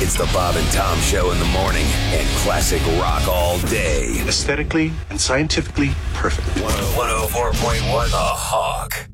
It's the Bob and Tom Show in the morning and classic rock all day. Aesthetically and scientifically perfect. 104.1 The Hog.